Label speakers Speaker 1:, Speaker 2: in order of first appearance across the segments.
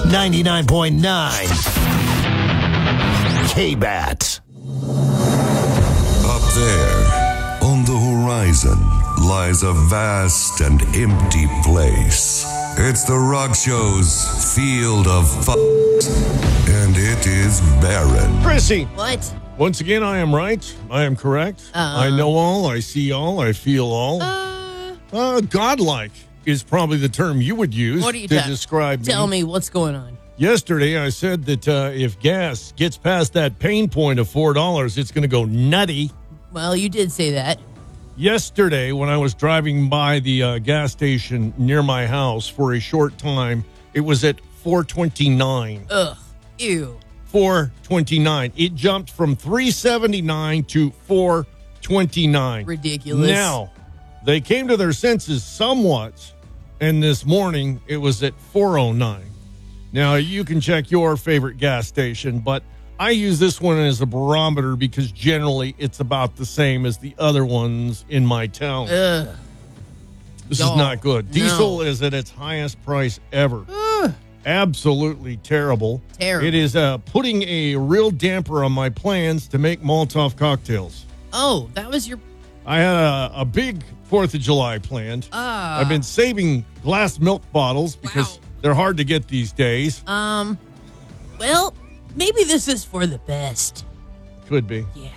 Speaker 1: 99.9 K-Bat.
Speaker 2: Up there, on the horizon, lies a vast and empty place. It's the rock show's field of and it is barren.
Speaker 3: Chrissy,
Speaker 4: What?
Speaker 3: once again, I am right. I am correct. I know all. I see all. I feel all. Godlike is probably the term you would use
Speaker 4: What are you
Speaker 3: to describe me.
Speaker 4: Tell me what's going on.
Speaker 3: Yesterday, I said that if gas gets past that pain point of $4, it's going to go nutty.
Speaker 4: Well, you did say that.
Speaker 3: Yesterday, when I was driving by the gas station near my house for a short time, it was at $4.29.
Speaker 4: Ugh. Ew.
Speaker 3: $4.29. It jumped from $3.79 to $4.29.
Speaker 4: Ridiculous.
Speaker 3: Now, they came to their senses somewhat, and this morning it was at $4.09. Now, you can check your favorite gas station, but I use this one as a barometer because generally it's about the same as the other ones in my town.
Speaker 4: Ugh.
Speaker 3: This
Speaker 4: Y'all,
Speaker 3: is not good. Diesel
Speaker 4: no.
Speaker 3: is at its highest price ever. Absolutely terrible.
Speaker 4: Terrible.
Speaker 3: It is putting a real damper on my plans to make Molotov cocktails.
Speaker 4: Oh, that was your...
Speaker 3: I had a big 4th of July planned. I've been saving glass milk bottles because they're hard to get these days.
Speaker 4: Well, maybe this is for the best.
Speaker 3: Could be.
Speaker 4: Yeah.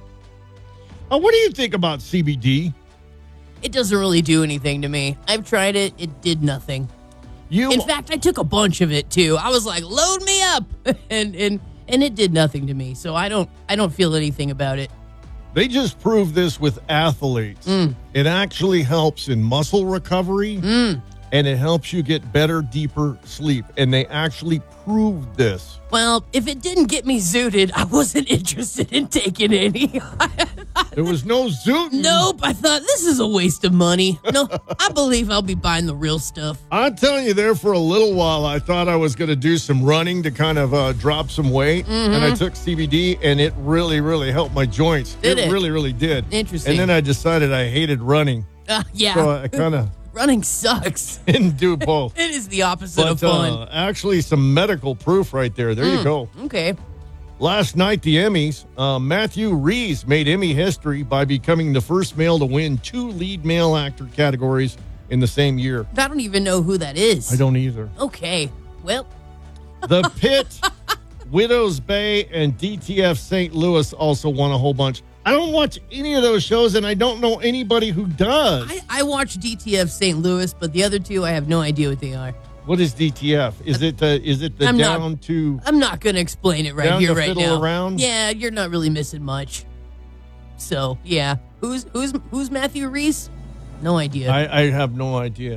Speaker 3: What do you think about CBD?
Speaker 4: It doesn't really do anything to me. I've tried it. It did nothing. In fact, I took a bunch of it too. I was like, load me up. and it did nothing to me. So I don't feel anything about it.
Speaker 3: They just proved this with athletes. It actually helps in muscle recovery, and it helps you get better, deeper sleep. And they actually proved this.
Speaker 4: Well, if it didn't get me zooted, I wasn't interested in taking any.
Speaker 3: There was no zooting.
Speaker 4: Nope. I thought this is a waste of money. No, I believe I'll be buying the real stuff.
Speaker 3: I'm telling you, there for a little while, I thought I was going to do some running to kind of drop some weight. And I took CBD, and it really, really helped my joints.
Speaker 4: Did it?
Speaker 3: really, really did.
Speaker 4: Interesting.
Speaker 3: And then I decided I hated running.
Speaker 4: Yeah.
Speaker 3: So I kind of
Speaker 4: Running sucks.
Speaker 3: didn't do both.
Speaker 4: It is the opposite of
Speaker 3: But
Speaker 4: fun.
Speaker 3: actually, some medical proof right there. There you go.
Speaker 4: Okay.
Speaker 3: Last night, the Emmys, Matthew Rhys made Emmy history by becoming the first male to win 2 lead male actor categories in the same year.
Speaker 4: I don't even know who that is.
Speaker 3: I don't either.
Speaker 4: Okay. Well,
Speaker 3: The Pit, Widows Bay, and DTF St. Louis also won a whole bunch. I don't watch any of those shows, and I don't know anybody who does.
Speaker 4: I watch DTF St. Louis, but the other two, I have no idea what they are.
Speaker 3: What is DTF? Is it the
Speaker 4: I'm not-
Speaker 3: down to...
Speaker 4: I'm not going to explain it right
Speaker 3: Down
Speaker 4: here,
Speaker 3: to
Speaker 4: right
Speaker 3: fiddle
Speaker 4: now.
Speaker 3: around?
Speaker 4: Yeah, you're not really missing much. So, yeah. Who's Matthew Rhys? No idea.
Speaker 3: I have no idea.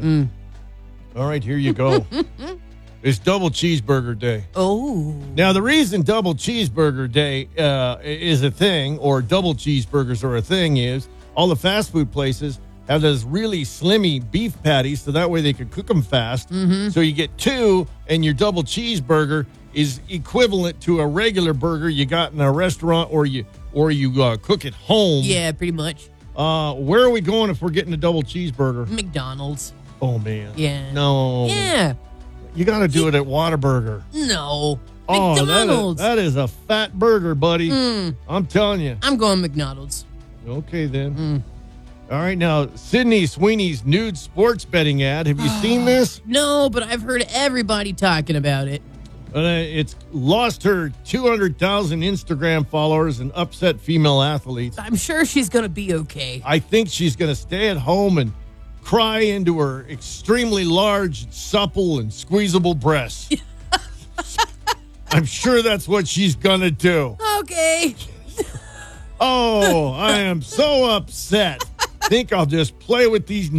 Speaker 3: All right, here you go. It's Double Cheeseburger Day.
Speaker 4: Oh.
Speaker 3: Now, the reason Double Cheeseburger Day is a thing, or double cheeseburgers are a thing, is all the fast food places have those really slimmy beef patties, so that way they can cook them fast. So you get 2, and your double cheeseburger is equivalent to a regular burger you got in a restaurant, or you cook at home.
Speaker 4: Yeah, pretty much.
Speaker 3: Where are we going if we're getting a double cheeseburger?
Speaker 4: McDonald's.
Speaker 3: Oh, man.
Speaker 4: Yeah.
Speaker 3: No.
Speaker 4: Yeah.
Speaker 3: You got to do it at Whataburger.
Speaker 4: No.
Speaker 3: Oh,
Speaker 4: McDonald's.
Speaker 3: that is a fat burger, buddy. I'm telling you.
Speaker 4: I'm going McDonald's.
Speaker 3: Okay, then. All right, now, Sydney Sweeney's nude sports betting ad. Have you seen this?
Speaker 4: No, but I've heard everybody talking about it.
Speaker 3: It's lost her 200,000 Instagram followers and upset female athletes.
Speaker 4: I'm sure she's going to be okay.
Speaker 3: I think she's going to stay at home and cry into her extremely large, supple, and squeezable breasts. I'm sure that's what she's going to do.
Speaker 4: Okay.
Speaker 3: Oh, I am so upset. Think I'll just play with these